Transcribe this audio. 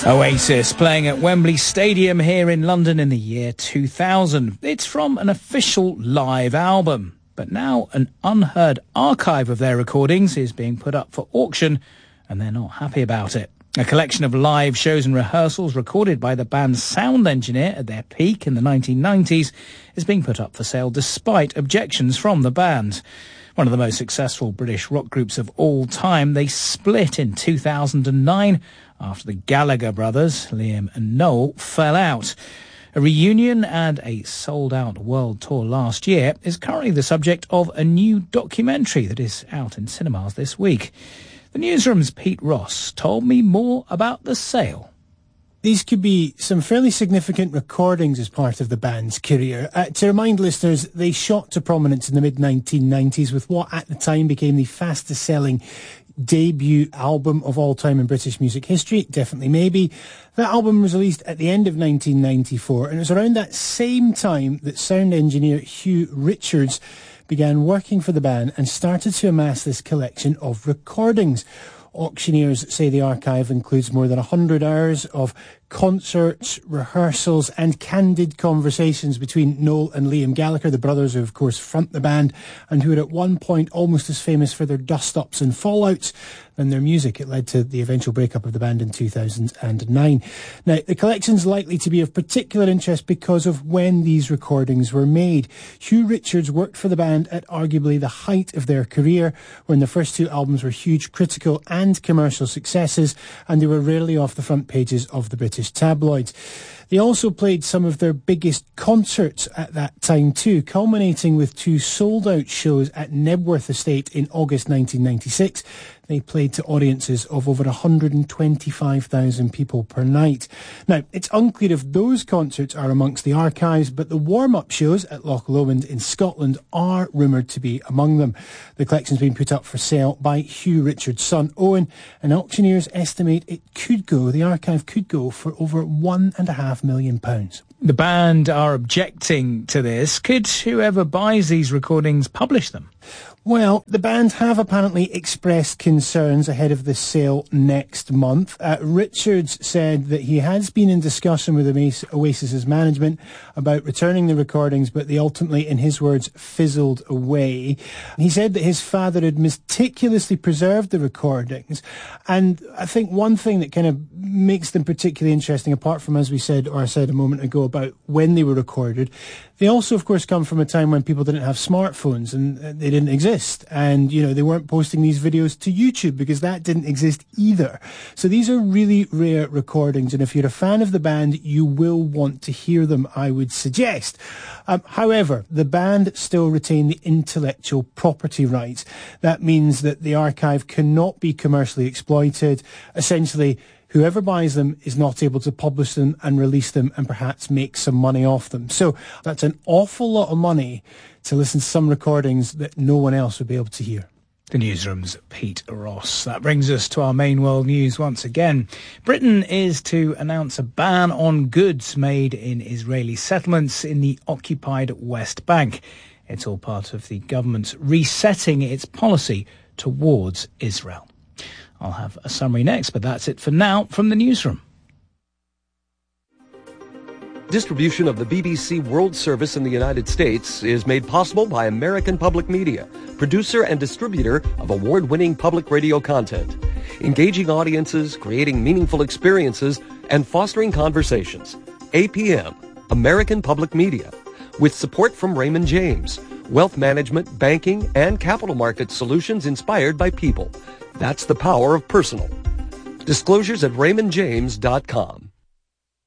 Oasis playing at Wembley Stadium here in London in the year 2000. It's from an official live album, but now an unheard archive of their recordings is being put up for auction, and they're not happy about it. A collection of live shows and rehearsals recorded by the band's sound engineer at their peak in the 1990s is being put up for sale despite objections from the band. One of the most successful British rock groups of all time, they split in 2009 after the Gallagher brothers, Liam and Noel, fell out. A reunion and a sold-out world tour last year is currently the subject of a new documentary that is out in cinemas this week. The Newsroom's Pete Ross told me more about the sale. These could be some fairly significant recordings as part of the band's career. To remind listeners, they shot to prominence in the mid-1990s with what at the time became the fastest-selling debut album of all time in British music history, Definitely Maybe. That album was released at the end of 1994, and it was around that same time that sound engineer Hugh Richards began working for the band and started to amass this collection of recordings. Auctioneers say the archive includes more than 100 hours of concerts, rehearsals and candid conversations between Noel and Liam Gallagher, the brothers who of course front the band and who were at one point almost as famous for their dust-ups and fallouts than their music. It led to the eventual breakup of the band in 2009. Now, the collection's likely to be of particular interest because of when these recordings were made. Hugh Richards worked for the band at arguably the height of their career, when the first two albums were huge critical and commercial successes, and they were rarely off the front pages of the British tabloids. They also played some of their biggest concerts at that time too, culminating with two sold-out shows at Knebworth Estate in August 1996. They played to audiences of over 125,000 people per night. Now, it's unclear if those concerts are amongst the archives, but the warm-up shows at Loch Lomond in Scotland are rumoured to be among them. The collection's been put up for sale by Hugh Richards' son, Owen, and auctioneers estimate the archive could go for over £1.5 million. The band are objecting to this. Could whoever buys these recordings publish them? Well, the band have apparently expressed concerns ahead of the sale next month. Richards said that he has been in discussion with Oasis's management about returning the recordings, but they ultimately, in his words, fizzled away. He said that his father had meticulously preserved the recordings, and I think one thing that kind of makes them particularly interesting, apart from, as we said, or I said a moment ago, about when they were recorded, they also, of course, come from a time when people didn't have smartphones and they didn't exist. And, they weren't posting these videos to YouTube because that didn't exist either. So these are really rare recordings. And if you're a fan of the band, you will want to hear them, I would suggest. However, the band still retain the intellectual property rights. That means that the archive cannot be commercially exploited. Essentially, whoever buys them is not able to publish them and release them and perhaps make some money off them. So that's an awful lot of money to listen to some recordings that no one else would be able to hear. The Newsroom's Pete Ross. That brings us to our main world news once again. Britain is to announce a ban on goods made in Israeli settlements in the occupied West Bank. It's all part of the government's resetting its policy towards Israel. I'll have a summary next, but that's it for now from the Newsroom. Distribution of the BBC World Service in the United States is made possible by American Public Media, producer and distributor of award-winning public radio content, engaging audiences, creating meaningful experiences, and fostering conversations. APM, American Public Media, with support from Raymond James, wealth management, banking, and capital market solutions inspired by people. That's the power of personal. Disclosures at raymondjames.com.